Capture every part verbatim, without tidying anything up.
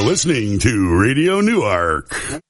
listening to Radio Newark.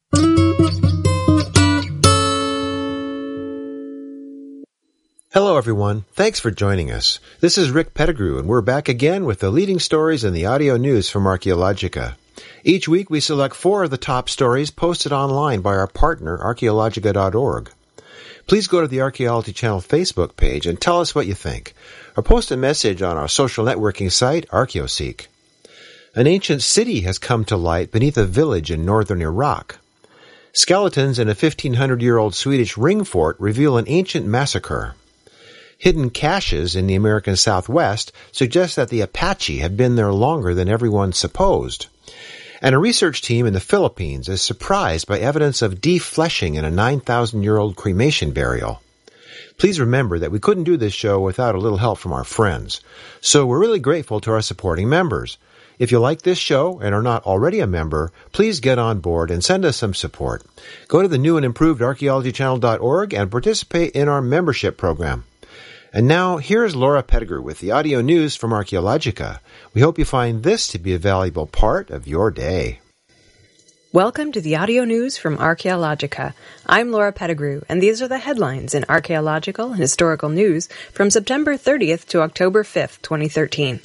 Hello, everyone. Thanks for joining us. This is Rick Pettigrew, and we're back again with the leading stories in the audio news from Archaeologica. Each week, we select four of the top stories posted online by our partner, archaeologica dot org. Please go to the Archaeology Channel Facebook page and tell us what you think, or post a message on our social networking site, ArchaeoSeek. An ancient city has come to light beneath a village in northern Iraq. Skeletons in a fifteen hundred year old Swedish ring fort reveal an ancient massacre. Hidden caches in the American Southwest suggest that the Apache have been there longer than everyone supposed. And a research team in the Philippines is surprised by evidence of defleshing in a nine thousand year old cremation burial. Please remember that we couldn't do this show without a little help from our friends, so we're really grateful to our supporting members. If you like this show and are not already a member, please get on board and send us some support. Go to the new and improved archaeology channel dot org and participate in our membership program. And now, here's Laura Pettigrew with the audio news from Archaeologica. We hope you find this to be a valuable part of your day. Welcome to the audio news from Archaeologica. I'm Laura Pettigrew, and these are the headlines in archaeological and historical news from September thirtieth to October fifth, twenty thirteen.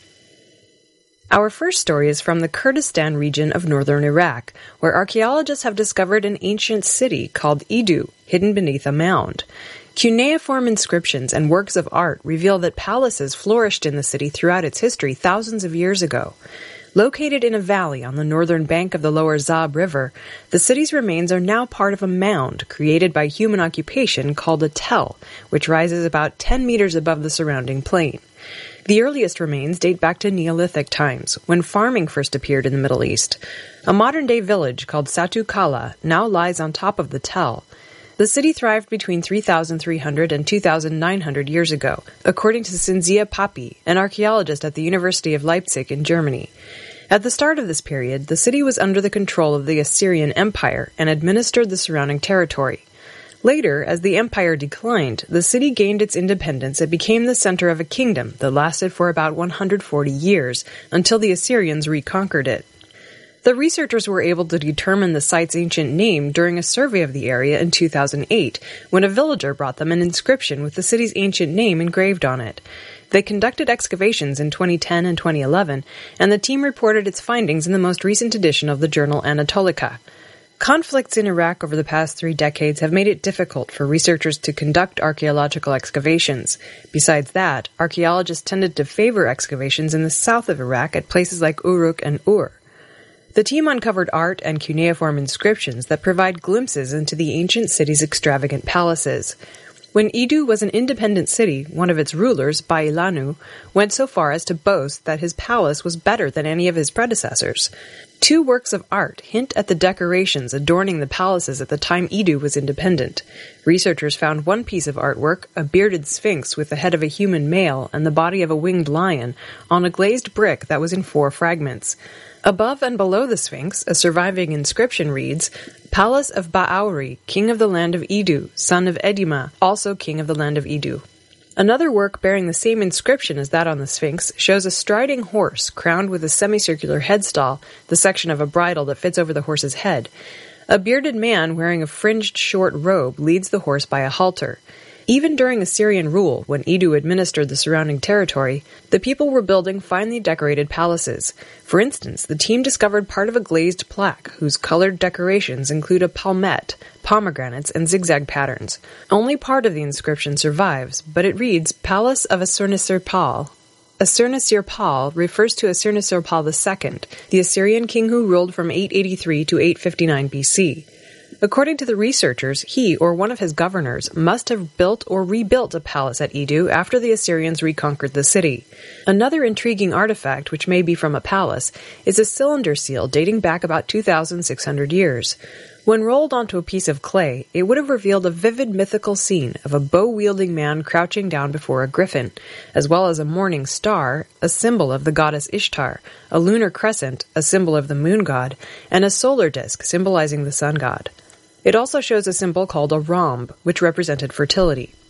Our first story is from the Kurdistan region of northern Iraq, where archaeologists have discovered an ancient city called Idu, hidden beneath a mound. Cuneiform inscriptions and works of art reveal that palaces flourished in the city throughout its history thousands of years ago. Located in a valley on the northern bank of the lower Zab River, the city's remains are now part of a mound created by human occupation called a tell, which rises about ten meters above the surrounding plain. The earliest remains date back to Neolithic times, when farming first appeared in the Middle East. A modern-day village called Satu Kala now lies on top of the tell. The city thrived between three thousand three hundred and two thousand nine hundred years ago, according to Cinzia Papi, an archaeologist at the University of Leipzig in Germany. At the start of this period, the city was under the control of the Assyrian Empire and administered the surrounding territory. Later, as the empire declined, the city gained its independence and became the center of a kingdom that lasted for about one hundred forty years, until the Assyrians reconquered it. The researchers were able to determine the site's ancient name during a survey of the area in two thousand eight, when a villager brought them an inscription with the city's ancient name engraved on it. They conducted excavations in twenty ten and twenty eleven, and the team reported its findings in the most recent edition of the journal Anatolica. Conflicts in Iraq over the past three decades have made it difficult for researchers to conduct archaeological excavations. Besides that, archaeologists tended to favor excavations in the south of Iraq at places like Uruk and Ur. The team uncovered art and cuneiform inscriptions that provide glimpses into the ancient city's extravagant palaces. When Idu was an independent city, one of its rulers, Bailanu, went so far as to boast that his palace was better than any of his predecessors. Two works of art hint at the decorations adorning the palaces at the time Idu was independent. Researchers found one piece of artwork, a bearded sphinx with the head of a human male and the body of a winged lion, on a glazed brick that was in four fragments. Above and below the Sphinx, a surviving inscription reads, Palace of Ba'auri, king of the land of Idu, son of Edima, also king of the land of Idu. Another work bearing the same inscription as that on the Sphinx shows a striding horse crowned with a semicircular headstall, the section of a bridle that fits over the horse's head. A bearded man wearing a fringed short robe leads the horse by a halter. Even during Assyrian rule, when Idu administered the surrounding territory, the people were building finely decorated palaces. For instance, the team discovered part of a glazed plaque whose colored decorations include a palmette, pomegranates, and zigzag patterns. Only part of the inscription survives, but it reads, Palace of Asurnasirpal. Asurnasirpal refers to Asurnasirpal the Second, the Assyrian king who ruled from eight eighty-three to eight fifty-nine B C. According to the researchers, he or one of his governors must have built or rebuilt a palace at Idu after the Assyrians reconquered the city. Another intriguing artifact, which may be from a palace, is a cylinder seal dating back about two thousand six hundred years. When rolled onto a piece of clay, it would have revealed a vivid mythical scene of a bow-wielding man crouching down before a griffin, as well as a morning star, a symbol of the goddess Ishtar, a lunar crescent, a symbol of the moon god, and a solar disk symbolizing the sun god. It also shows a symbol called a rhomb, which represented fertility.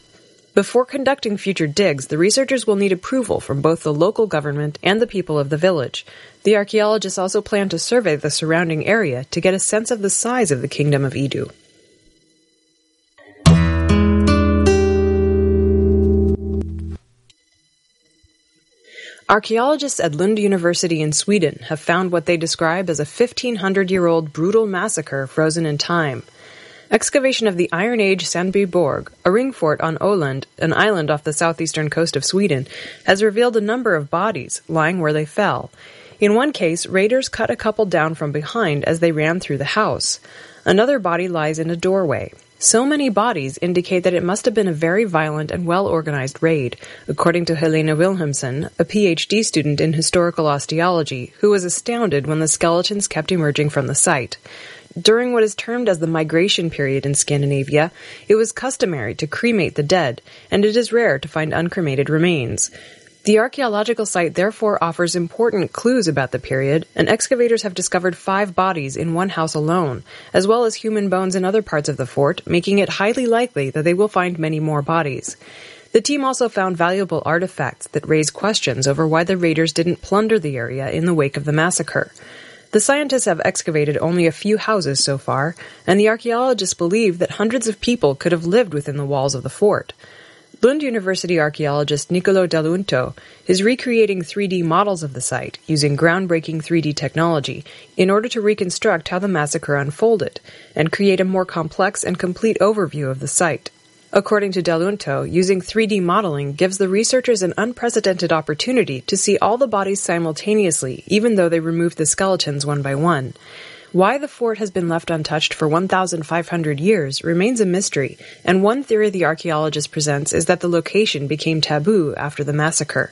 Before conducting future digs, the researchers will need approval from both the local government and the people of the village. The archaeologists also plan to survey the surrounding area to get a sense of the size of the Kingdom of Edu. Archaeologists at Lund University in Sweden have found what they describe as a fifteen hundred year old brutal massacre frozen in time. Excavation of the Iron Age Sandbyborg, a ring fort on Öland, an island off the southeastern coast of Sweden, has revealed a number of bodies lying where they fell. In one case, raiders cut a couple down from behind as they ran through the house. Another body lies in a doorway. So many bodies indicate that it must have been a very violent and well-organized raid, according to Helena Wilhelmsen, a P H D student in historical osteology, who was astounded when the skeletons kept emerging from the site. During what is termed as the migration period in Scandinavia, it was customary to cremate the dead, and it is rare to find uncremated remains. The archaeological site therefore offers important clues about the period, and excavators have discovered five bodies in one house alone, as well as human bones in other parts of the fort, making it highly likely that they will find many more bodies. The team also found valuable artifacts that raise questions over why the raiders didn't plunder the area in the wake of the massacre. The scientists have excavated only a few houses so far, and the archaeologists believe that hundreds of people could have lived within the walls of the fort. Lund University archaeologist Nicolo Dall'Unto is recreating three D models of the site using groundbreaking three D technology in order to reconstruct how the massacre unfolded and create a more complex and complete overview of the site. According to Dall'Unto, using three D modeling gives the researchers an unprecedented opportunity to see all the bodies simultaneously, even though they removed the skeletons one by one. Why the fort has been left untouched for one thousand five hundred years remains a mystery, and one theory the archaeologist presents is that the location became taboo after the massacre.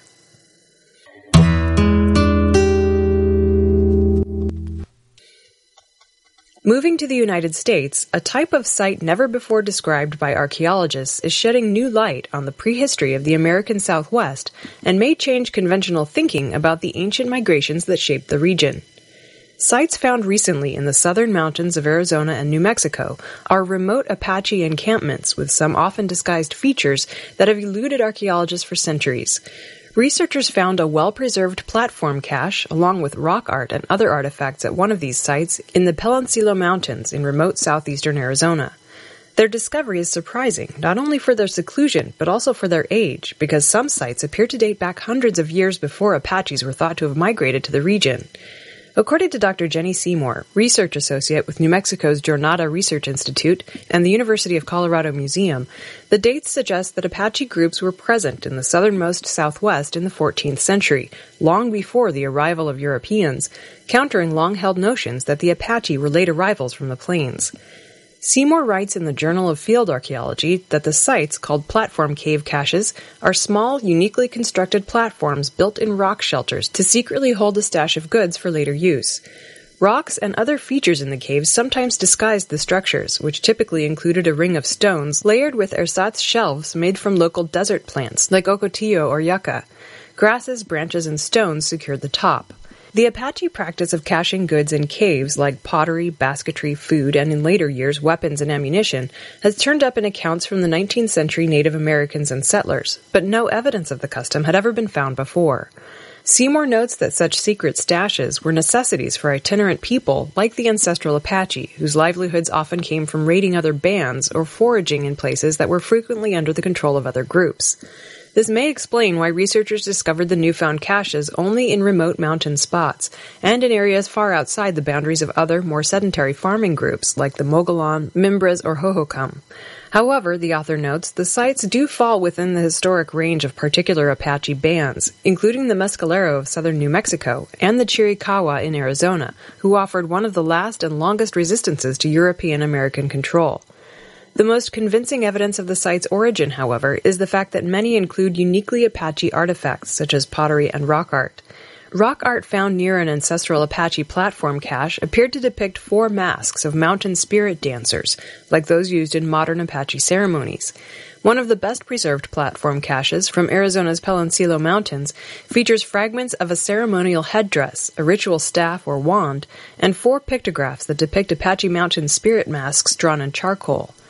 Moving to the United States, a type of site never before described by archaeologists is shedding new light on the prehistory of the American Southwest and may change conventional thinking about the ancient migrations that shaped the region. Sites found recently in the southern mountains of Arizona and New Mexico are remote Apache encampments with some often disguised features that have eluded archaeologists for centuries. Researchers found a well-preserved platform cache, along with rock art and other artifacts at one of these sites in the Peloncillo Mountains in remote southeastern Arizona. Their discovery is surprising, not only for their seclusion, but also for their age, because some sites appear to date back hundreds of years before Apaches were thought to have migrated to the region. According to Doctor Jenny Seymour, research associate with New Mexico's Jornada Research Institute and the University of Colorado Museum, the dates suggest that Apache groups were present in the southernmost Southwest in the fourteenth century, long before the arrival of Europeans, countering long-held notions that the Apache were late arrivals from the plains. Seymour writes in the Journal of Field Archaeology that the sites, called platform cave caches, are small, uniquely constructed platforms built in rock shelters to secretly hold a stash of goods for later use. Rocks and other features in the caves sometimes disguised the structures, which typically included a ring of stones layered with ersatz shelves made from local desert plants, like ocotillo or yucca. Grasses, branches, and stones secured the top. The Apache practice of caching goods in caves like pottery, basketry, food, and in later years weapons and ammunition has turned up in accounts from the nineteenth century Native Americans and settlers, but no evidence of the custom had ever been found before. Seymour notes that such secret stashes were necessities for itinerant people like the ancestral Apache, whose livelihoods often came from raiding other bands or foraging in places that were frequently under the control of other groups. This may explain why researchers discovered the newfound caches only in remote mountain spots and in areas far outside the boundaries of other, more sedentary farming groups like the Mogollon, Mimbres, or Hohokam. However, the author notes, the sites do fall within the historic range of particular Apache bands, including the Mescalero of southern New Mexico and the Chiricahua in Arizona, who offered one of the last and longest resistances to European-American control. The most convincing evidence of the site's origin, however, is the fact that many include uniquely Apache artifacts, such as pottery and rock art. Rock art found near an ancestral Apache platform cache appeared to depict four masks of mountain spirit dancers, like those used in modern Apache ceremonies. One of the best-preserved platform caches from Arizona's Peloncillo Mountains features fragments of a ceremonial headdress, a ritual staff or wand, and four pictographs that depict Apache mountain spirit masks drawn in charcoal.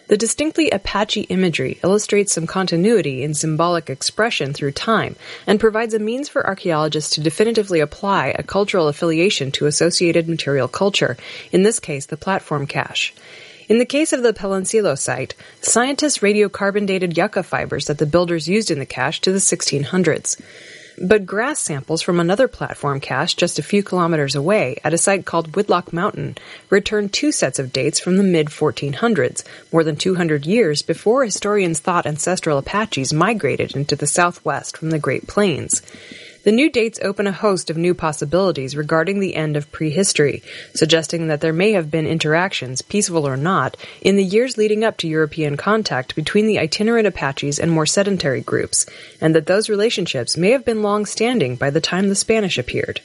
The distinctly Apache imagery illustrates some continuity in symbolic expression through time and provides a means for archaeologists to definitively apply a cultural affiliation to associated material culture, in this case the platform cache. In the case of the Palancillo site, scientists radiocarbon dated yucca fibers that the builders used in the cache to the sixteen hundreds. But grass samples from another platform cache just a few kilometers away at a site called Whitlock Mountain return two sets of dates from the mid fourteen hundreds, more than two hundred years before historians thought ancestral Apaches migrated into the southwest from the Great Plains. The new dates open a host of new possibilities regarding the end of prehistory, suggesting that there may have been interactions, peaceful or not, in the years leading up to European contact between the itinerant Apaches and more sedentary groups, and that those relationships may have been long-standing by the time the Spanish appeared.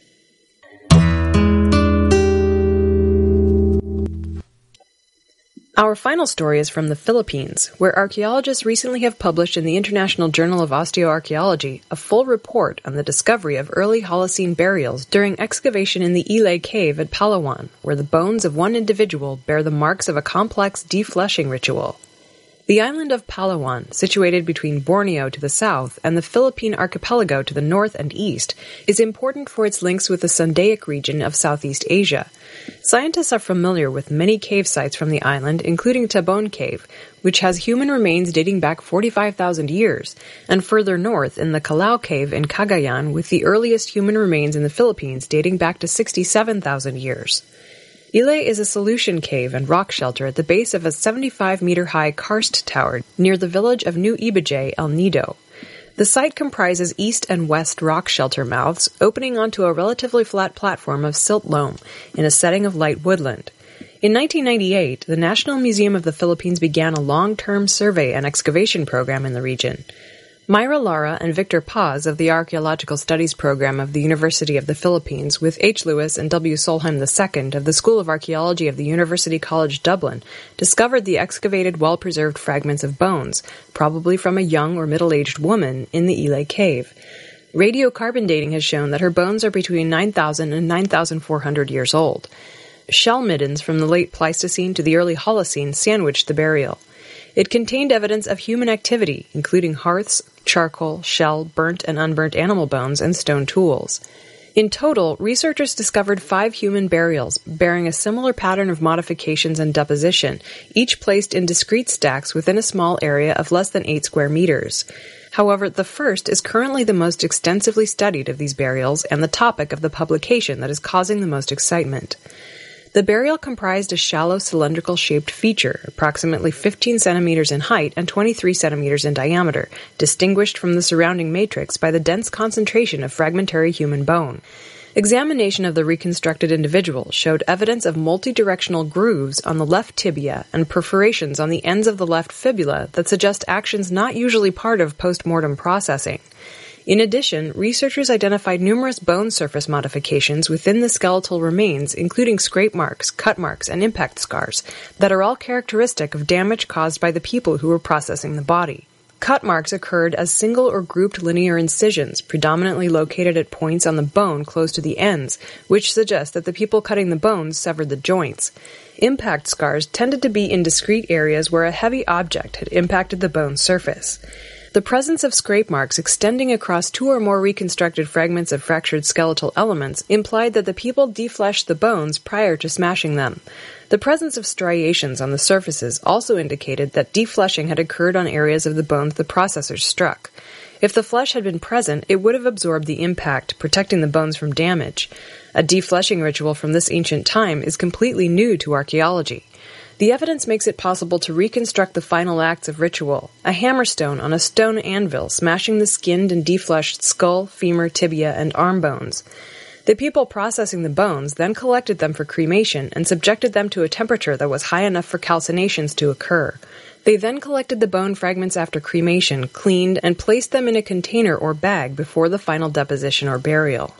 Our final story is from the Philippines, where archaeologists recently have published in the International Journal of Osteoarchaeology a full report on the discovery of early Holocene burials during excavation in the Ilay Cave at Palawan, where the bones of one individual bear the marks of a complex defleshing ritual. The island of Palawan, situated between Borneo to the south and the Philippine archipelago to the north and east, is important for its links with the Sundaic region of Southeast Asia. Scientists are familiar with many cave sites from the island, including Tabon Cave, which has human remains dating back forty-five thousand years, and further north in the Calao Cave in Cagayan with the earliest human remains in the Philippines dating back to sixty-seven thousand years. Ilay is a solution cave and rock shelter at the base of a seventy-five meter high karst tower near the village of New Ibajay, El Nido. The site comprises east and west rock shelter mouths opening onto a relatively flat platform of silt loam in a setting of light woodland. In nineteen ninety-eight, the National Museum of the Philippines began a long-term survey and excavation program in the region. Myra Lara and Victor Paz of the Archaeological Studies Program of the University of the Philippines with H. Lewis and W. Solheim the Second of the School of Archaeology of the University College Dublin discovered the excavated well-preserved fragments of bones, probably from a young or middle-aged woman, in the Ilay Cave. Radiocarbon dating has shown that her bones are between nine thousand and nine thousand four hundred years old. Shell middens from the late Pleistocene to the early Holocene sandwiched the burial. It contained evidence of human activity, including hearths, charcoal, shell, burnt and unburnt animal bones, and stone tools. In total, researchers discovered five human burials, bearing a similar pattern of modifications and deposition, each placed in discrete stacks within a small area of less than eight square meters. However, the first is currently the most extensively studied of these burials and the topic of the publication that is causing the most excitement. The burial comprised a shallow cylindrical-shaped feature, approximately fifteen centimeters in height and twenty-three centimeters in diameter, distinguished from the surrounding matrix by the dense concentration of fragmentary human bone. Examination of the reconstructed individual showed evidence of multi-directional grooves on the left tibia and perforations on the ends of the left fibula that suggest actions not usually part of post-mortem processing. In addition, researchers identified numerous bone surface modifications within the skeletal remains, including scrape marks, cut marks, and impact scars, that are all characteristic of damage caused by the people who were processing the body. Cut marks occurred as single or grouped linear incisions, predominantly located at points on the bone close to the ends, which suggests that the people cutting the bones severed the joints. Impact scars tended to be in discrete areas where a heavy object had impacted the bone surface. The presence of scrape marks extending across two or more reconstructed fragments of fractured skeletal elements implied that the people defleshed the bones prior to smashing them. The presence of striations on the surfaces also indicated that defleshing had occurred on areas of the bones the processors struck. If the flesh had been present, it would have absorbed the impact, protecting the bones from damage. A defleshing ritual from this ancient time is completely new to archaeology. The evidence makes it possible to reconstruct the final acts of ritual, a hammerstone on a stone anvil smashing the skinned and defleshed skull, femur, tibia, and arm bones. The people processing the bones then collected them for cremation and subjected them to a temperature that was high enough for calcinations to occur. They then collected the bone fragments after cremation, cleaned, and placed them in a container or bag before the final deposition or burial.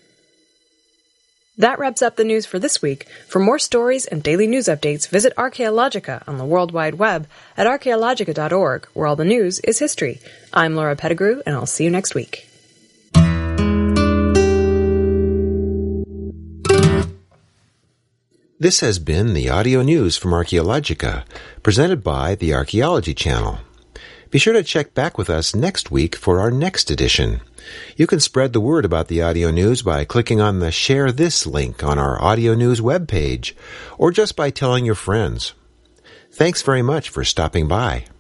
That wraps up the news for this week. For more stories and daily news updates, visit Archaeologica on the World Wide Web at archaeologica dot org, where all the news is history. I'm Laura Pettigrew, and I'll see you next week. This has been the audio news from Archaeologica, presented by the Archaeology Channel. Be sure to check back with us next week for our next edition. You can spread the word about the audio news by clicking on the Share This link on our audio news webpage, or just by telling your friends. Thanks very much for stopping by.